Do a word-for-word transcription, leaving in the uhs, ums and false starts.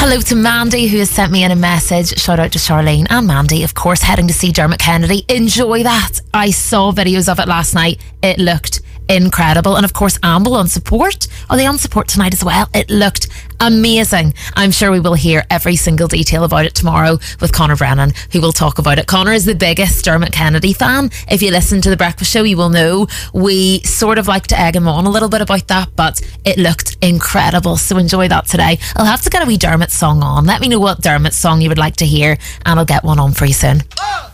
Hello to Mandy, who has sent me in a message. Shout out to Charlene and Mandy, of course, heading to see Dermot Kennedy. Enjoy that. I saw videos of it last night. It looked incredible. And of course, Amble on support. Are they on support tonight as well? It looked amazing. I'm sure we will hear every single detail about it tomorrow with Conor Brennan, who will talk about it. Conor is the biggest Dermot Kennedy fan. If you listen to The Breakfast Show, you will know we sort of like to egg him on a little bit about that, but it looked incredible. So enjoy that today. I'll have to get a wee Dermot song on. Let me know what Dermot song you would like to hear, and I'll get one on for you soon. Oh!